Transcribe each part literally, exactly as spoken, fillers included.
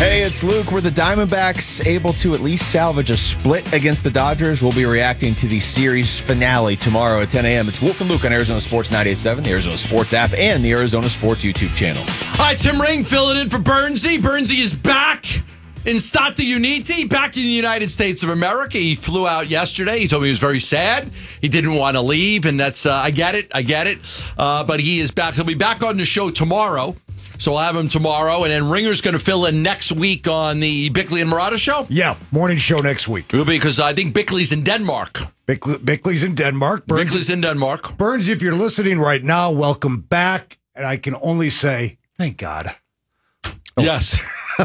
Hey, it's Luke. Were the Diamondbacks able to at least salvage a split against the Dodgers? We'll be reacting to the series finale tomorrow at ten a.m. It's Wolf and Luke on Arizona Sports ninety-eight point seven, the Arizona Sports app, and the Arizona Sports YouTube channel. All right, Tim Ring filling in for Bernsey. Bernsey is back in Stati Uniti, back in the United States of America. He flew out yesterday. He told me he was very sad. He didn't want to leave, and that's, uh, I get it, I get it. Uh, but he is back. He'll be back on the show tomorrow. So I'll have him tomorrow, and then Ringer's going to fill in next week on the Bickley and Murata show. Yeah, morning show next week. Because I think Bickley's in Denmark. Bickley, Bickley's in Denmark. Burns, Bickley's in Denmark. Burns, if you're listening right now, welcome back. And I can only say, thank God. Oh. Yes.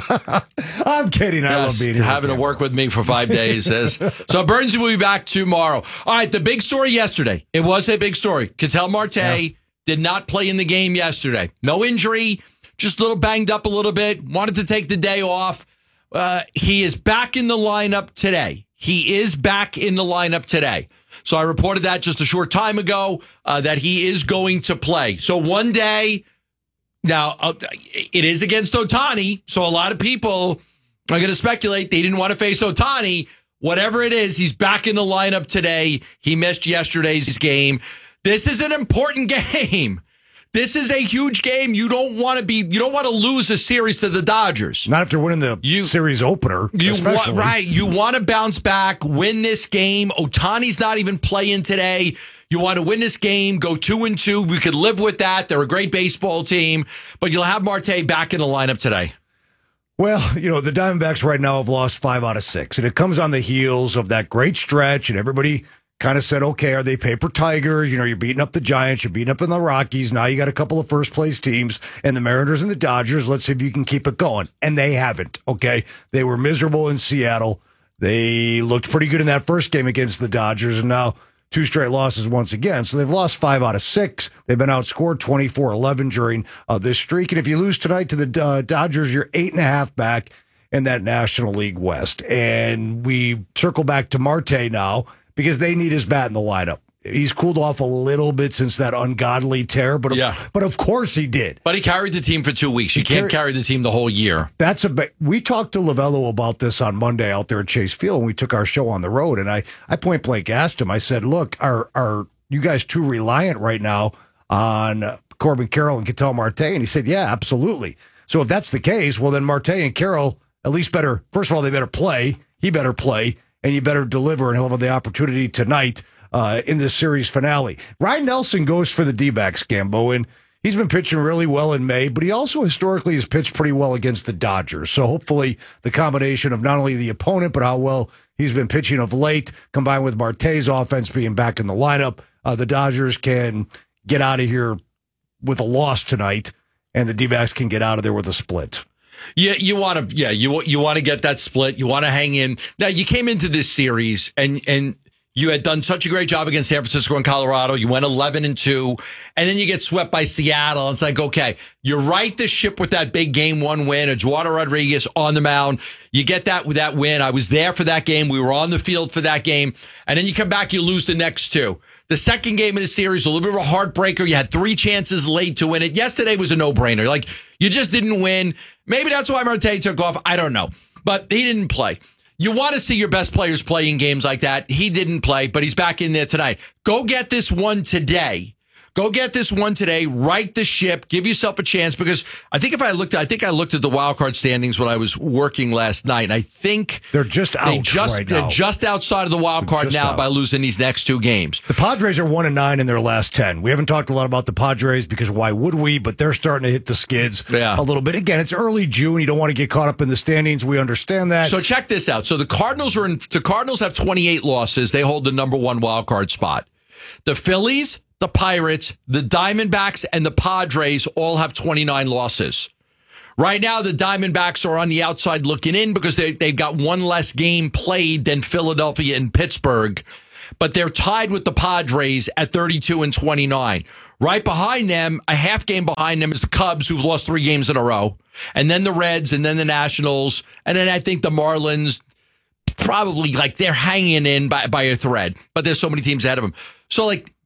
I'm kidding. I yes, love being here. Having to work with me for five days. Says. So Burns will be back tomorrow. All right, the big story yesterday. It was a big story. Ketel Marte yeah. did not play in the game yesterday. No injury. Just a little banged up a little bit. Wanted to take the day off. Uh, he is back in the lineup today. He is back in the lineup today. So I reported that just a short time ago, uh, that he is going to play. So one day, now, uh, it is against Ohtani. So a lot of people are going to speculate they didn't want to face Ohtani. Whatever it is, he's back in the lineup today. He missed yesterday's game. This is an important game. This is a huge game. You don't want to be. You don't want to lose a series to the Dodgers. Not after winning the you, series opener. You especially. Wa- right. You want to bounce back, win this game. Ohtani's not even playing today. You want to win this game, go two and two. We could live with that. They're a great baseball team, but you'll have Marte back in the lineup today. Well, you know, the Diamondbacks right now have lost five out of six, and it comes on the heels of that great stretch, and everybody kind of said, okay, are they paper tigers? You know, you're beating up the Giants, you're beating up in the Rockies. Now you got a couple of first place teams and the Mariners and the Dodgers. Let's see if you can keep it going. And they haven't, okay? They were miserable in Seattle. They looked pretty good in that first game against the Dodgers, and now two straight losses once again. So they've lost five out of six. They've been outscored twenty-four eleven during uh, this streak. And if you lose tonight to the uh, Dodgers, you're eight and a half back in that National League West. And we circle back to Marte now, because they need his bat in the lineup. He's cooled off a little bit since that ungodly tear, but yeah. of, but of course he did. But he carried the team for two weeks. You he can't carry, carry the team the whole year. That's a bit. We talked to Lovello about this on Monday out there at Chase Field, and we took our show on the road. And I, I point blank asked him. I said, "Look, are are you guys too reliant right now on Corbin Carroll and Ketel Marte?" And he said, "Yeah, absolutely." So if that's the case, well then Marte and Carroll at least better. First of all, they better play. He better play. And you better deliver, and he'll have the opportunity tonight uh, in this series finale. Ryan Nelson goes for the D-backs, Gambo, and he's been pitching really well in May, but he also historically has pitched pretty well against the Dodgers. So hopefully the combination of not only the opponent, but how well he's been pitching of late, combined with Marte's offense being back in the lineup, uh, the Dodgers can get out of here with a loss tonight, and the D-backs can get out of there with a split. Yeah, you want to. Yeah, you you want to get that split. You want to hang in. Now, you came into this series and and you had done such a great job against San Francisco and Colorado. You went eleven and two, and then you get swept by Seattle. It's like, okay, you right the ship with that big game one win. Eduardo Rodriguez on the mound. You get that with that win. I was there for that game. We were on the field for that game, and then you come back, you lose the next two. The second game of the series, a little bit of a heartbreaker. You had three chances late to win it. Yesterday was a no-brainer. Like, you just didn't win. Maybe that's why Marte took off. I don't know. But he didn't play. You want to see your best players play in games like that. He didn't play, but he's back in there tonight. Go get this one today. Go get this one today. Right the ship. Give yourself a chance, because I think if I looked, I think I looked at the wild card standings when I was working last night, and I think they're just out. They just, right they're now. just outside of the wild they're card now out. by losing these next two games. The Padres are one and nine in their last ten. We haven't talked a lot about the Padres because why would we? But they're starting to hit the skids yeah. a little bit. Again, it's early June. You don't want to get caught up in the standings. We understand that. So check this out. So the Cardinals are in. The Cardinals have twenty-eight losses. They hold the number one wild card spot. The Phillies, the Pirates, the Diamondbacks, and the Padres all have twenty-nine losses. Right now, the Diamondbacks are on the outside looking in because they, they've got one less game played than Philadelphia and Pittsburgh. But they're tied with the Padres at thirty-two and twenty-nine. Right behind them, a half game behind them, is the Cubs, who've lost three games in a row. And then the Reds, and then the Nationals. And then I think the Marlins, probably like they're hanging in by, by a thread. But there's so many teams ahead of them. So, like,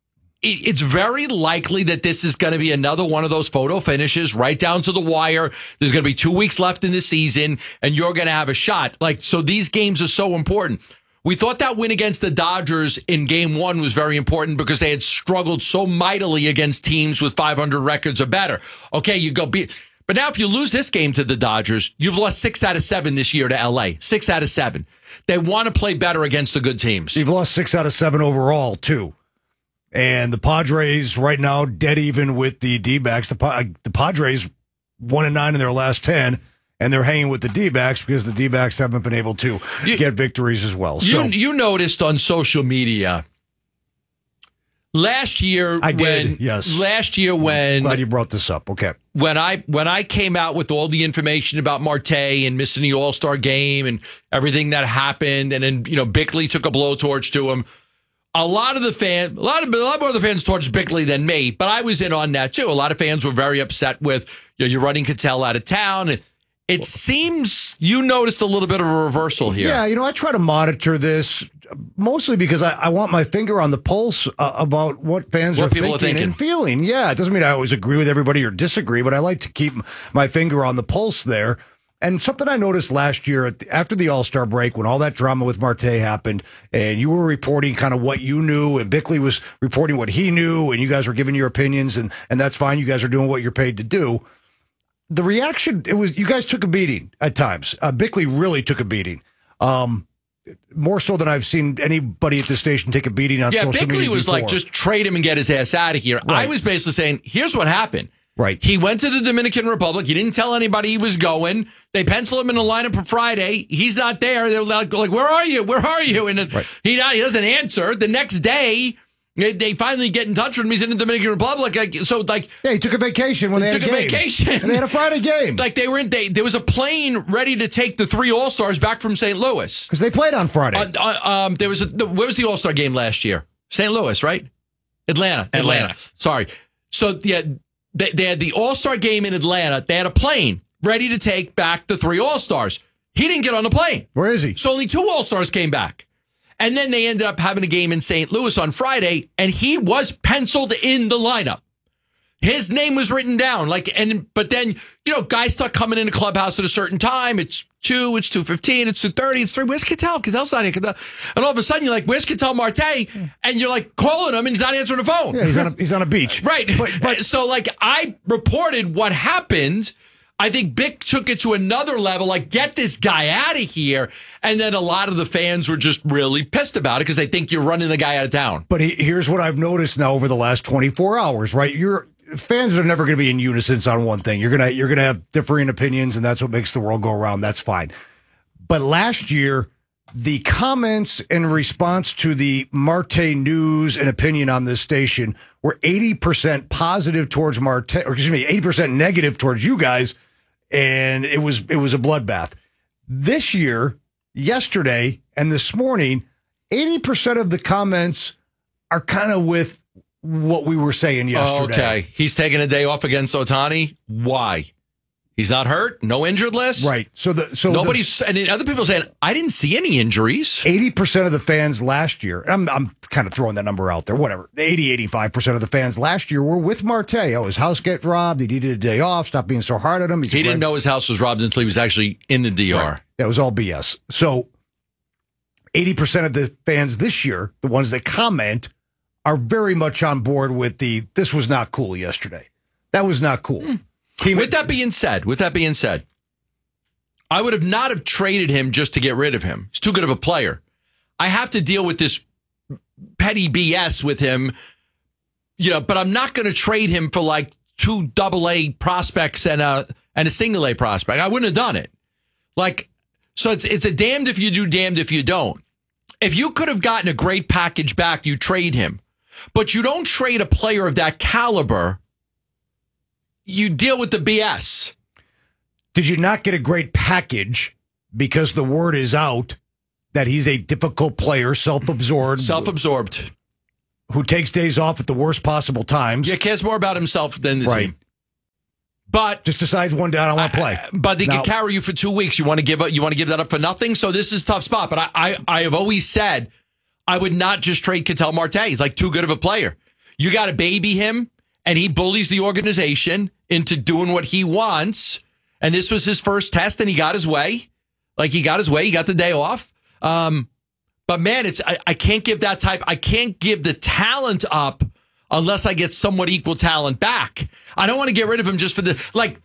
it, it's very likely that this is going to be another one of those photo finishes right down to the wire. There's going to be two weeks left in the season, and you're going to have a shot. Like, so these games are so important. We thought that win against the Dodgers in game one was very important because they had struggled so mightily against teams with five hundred records or better. Okay, you go beat. But now if you lose this game to the Dodgers, you've lost six out of seven this year to L A. Six out of seven. They want to play better against the good teams. You've lost six out of seven overall, too. And the Padres right now dead even with the D-backs. The, the Padres one and nine in their last ten. And they're hanging with the D-backs because the D-backs haven't been able to you, get victories as well. So you, you noticed on social media last year. I when, did. Yes. Last year when glad you brought this up. Okay. When I when I came out with all the information about Marte and missing the All-Star game and everything that happened, and then you know Bickley took a blowtorch to him. A lot of the fans, a lot of a lot more of the fans towards Bickley than me, but I was in on that too. A lot of fans were very upset with you know, you're running Ketel out of town. And, it seems you noticed a little bit of a reversal here. Yeah, you know, I try to monitor this mostly because I, I want my finger on the pulse uh, about what fans what are, thinking are thinking and feeling. Yeah, it doesn't mean I always agree with everybody or disagree, but I like to keep my finger on the pulse there. And something I noticed last year after the All-Star break when all that drama with Marte happened and you were reporting kind of what you knew and Bickley was reporting what he knew and you guys were giving your opinions and, and that's fine. You guys are doing what you're paid to do. The reaction, it was you guys took a beating at times. Uh, Bickley really took a beating, um, more so than I've seen anybody at the station take a beating on yeah, social Bickley media was before. like, just trade him and get his ass out of here. Right. I was basically saying, here's what happened. Right. He went to the Dominican Republic. He didn't tell anybody he was going. They pencil him in the lineup for Friday. He's not there. They're like, like where are you? Where are you? And then right. he, he doesn't answer. The next day, they finally get in touch with him. He's in the Dominican Republic. Like, so, like, yeah, he took a vacation when they, they had took a, a game. vacation. And they had a Friday game. Like they were in. They, there was a plane ready to take the three All Stars back from Saint Louis because they played on Friday. Uh, uh, um, there was a. The, where was the All Star game last year? Saint Louis, right? Atlanta. Atlanta. Atlanta. Sorry. So yeah, they, they had the All Star game in Atlanta. They had a plane ready to take back the three All Stars. He didn't get on the plane. Where is he? So only two All Stars came back. And then they ended up having a game in Saint Louis on Friday, and he was penciled in the lineup. His name was written down. Like, and but then, you know, guys start coming in the clubhouse at a certain time. It's two, it's two fifteen, it's two thirty, it's three. Where's Ketel? Ketel's not here. Ketel. And all of a sudden, you're like, where's Ketel Marte? And you're like calling him, and he's not answering the phone. Yeah, he's on a, he's on a beach. Right. But, but so, like, I reported what happened. I think Bick took it to another level, like, get this guy out of here. And then a lot of the fans were just really pissed about it because they think you're running the guy out of town. But he, here's what I've noticed now over the last twenty-four hours, right? You're fans are never going to be in unison on one thing. You're going to you're going to have differing opinions, and that's what makes the world go around. That's fine. But last year, the comments in response to the Marte news and opinion on this station were eighty percent positive towards Marte, or excuse me, eighty percent negative towards you guys, and it was it was a bloodbath. This year, yesterday, and this morning, eighty percent of the comments are kind of with what we were saying yesterday. Okay. He's taking a day off against Ohtani. Why? He's not hurt? No injured list? Right. So the so nobody's the, and then other people saying, I didn't see any injuries. eighty percent of the fans last year, I'm I'm kind of throwing that number out there, whatever. eighty, eighty-five percent of the fans last year were with Marte. Oh, his house get robbed. He needed a day off. Stop being so hard on him. He's he didn't know his house was robbed until he was actually in the D R. Right. That was all B S. So eighty percent of the fans this year, the ones that comment, are very much on board with the, this was not cool yesterday. That was not cool. Hmm. With that being said, with that being said, I would have not have traded him just to get rid of him. He's too good of a player. I have to deal with this petty B S with him, you know, but I'm not going to trade him for like two double A prospects and a and a single A prospect. I wouldn't have done it. Like, so it's it's a damned if you do, damned if you don't. If you could have gotten a great package back, you trade him. But you don't trade a player of that caliber. You deal with the B S. Did you not get a great package because the word is out that he's a difficult player, self-absorbed, self-absorbed, who takes days off at the worst possible times? Yeah, cares more about himself than the right. team. But just decides one day I don't want to play. Uh, but they now, can carry you for two weeks. You want to give up? You want to give that up for nothing? So this is a tough spot. But I, I, I have always said I would not just trade Ketel Marte. He's like too good of a player. you got to baby him, and he bullies the organization into doing what he wants. And this was his first test, and he got his way. Like, he got his way. He got the day off. Um, but, man, it's I, I can't give that type. I can't give the talent up unless I get somewhat equal talent back. I don't want to get rid of him just for the, like,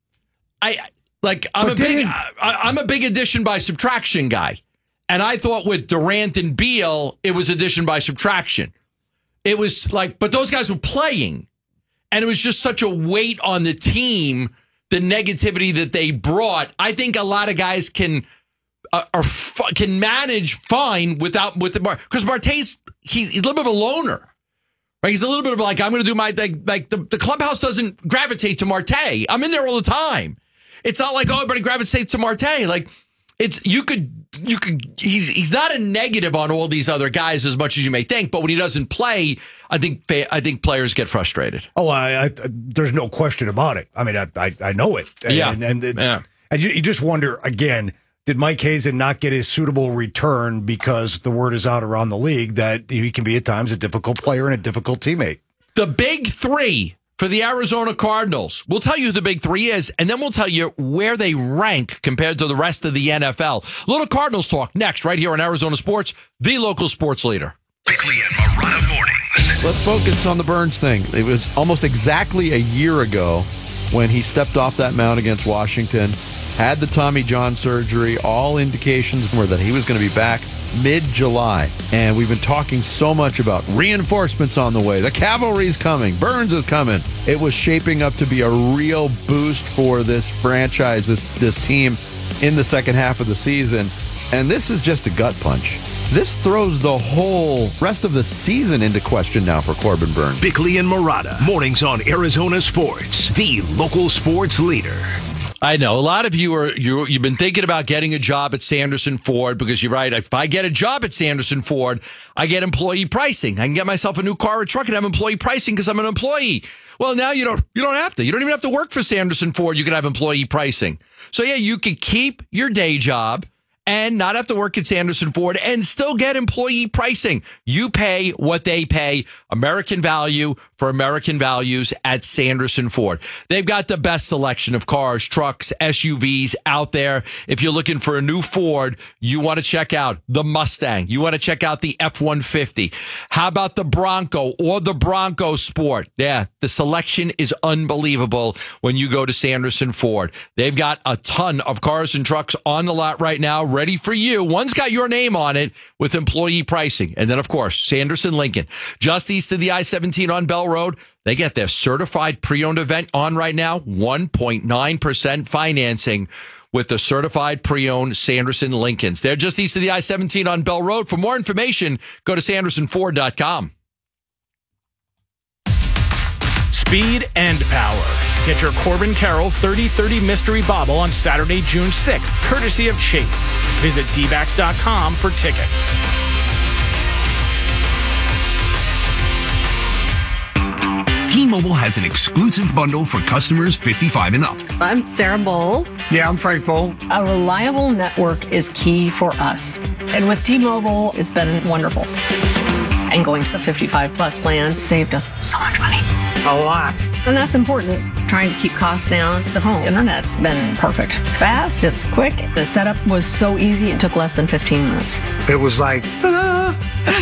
I like I'm but a big, I, I'm a big addition by subtraction guy. And I thought with Durant and Beal, it was addition by subtraction. It was like, but those guys were playing. And it was just such a weight on the team, the negativity that they brought. I think a lot of guys can uh, are can manage fine without with the because Marte's he's, he's a little bit of a loner, right? He's a little bit of like I'm going to do my like like the, the clubhouse doesn't gravitate to Marte. I'm in there all the time. It's not like oh everybody gravitates to Marte. Like it's you could you could he's he's not a negative on all these other guys as much as you may think. But when he doesn't play, I think I think players get frustrated. Oh, I, I there's no question about it. I mean, I I, I know it. And, yeah, and, and, yeah. and you, you just wonder again. Did Mike Hazen not get his suitable return because the word is out around the league that he can be at times a difficult player and a difficult teammate? The big three for the Arizona Cardinals. We'll tell you who the big three is, and then we'll tell you where they rank compared to the rest of the N F L. Little Cardinals talk next, right here on Arizona Sports, the local sports leader. Bickley and Marotta mornings. Let's focus on the Burns thing. It was almost exactly a year ago when he stepped off that mound against Washington, had the Tommy John surgery. All indications were that he was going to be back mid-July. And we've been talking so much about reinforcements on the way. The cavalry's coming. Burns is coming. It was shaping up to be a real boost for this franchise, this, this team in the second half of the season. And this is just a gut punch. This throws the whole rest of the season into question now for Corbin Burns. Bickley and Marotta, mornings on Arizona Sports, the local sports leader. I know a lot of you are you you've been thinking about getting a job at Sanderson Ford because you're right. If I get a job at Sanderson Ford, I get employee pricing. I can get myself a new car or truck and have employee pricing because I'm an employee. Well, now you don't you don't have to. You don't even have to work for Sanderson Ford. You can have employee pricing. So yeah, you could keep your day job and not have to work at Sanderson Ford and still get employee pricing. You pay what they pay. American value for American values at Sanderson Ford. They've got the best selection of cars, trucks, S U Vs out there. If you're looking for a new Ford, you want to check out the Mustang. You want to check out the F one fifty. How about the Bronco or the Bronco Sport? Yeah, the selection is unbelievable when you go to Sanderson Ford. They've got a ton of cars and trucks on the lot right now, ready for you. One's got your name on it with employee pricing. And then, of course, Sanderson Lincoln, just east of the I seventeen on Bell Road. They get their certified pre-owned event on right now, one point nine percent financing with the certified pre-owned Sanderson Lincolns. They're just east of the I seventeen on Bell Road. For more information, go to sanderson ford dot com. Speed and power. Get your Corbin Carroll thirty thirty Mystery Bobble on Saturday, June sixth, courtesy of Chase. Visit d backs dot com for tickets. T-Mobile has an exclusive bundle for customers fifty-five and up. I'm Sarah Bowl. Yeah, I'm Frank Bowl. A reliable network is key for us. And with T-Mobile, it's been wonderful. And going to the fifty-five plus plan saved us so much money. A lot. And that's important. Trying to keep costs down. The home internet's been perfect. It's fast, it's quick. The setup was so easy, it took less than fifteen minutes. It was like, ta-da!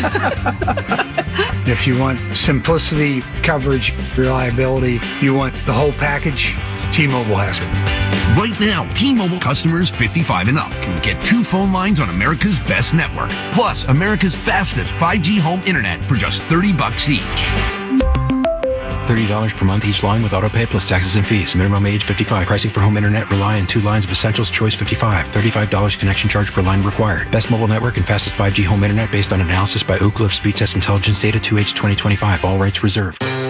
If you want simplicity, coverage, reliability, you want the whole package, T-Mobile has it. Right now, T-Mobile customers fifty-five and up can get two phone lines on America's best network, plus America's fastest five G home internet for just thirty bucks each. thirty dollars per month each line with autopay plus taxes and fees. Minimum age fifty-five. Pricing for home internet rely on two lines of Essentials Choice fifty-five. thirty-five dollars connection charge per line required. Best mobile network and fastest five G home internet based on analysis by Ookla of Speed Test Intelligence Data two H twenty twenty-five. All rights reserved.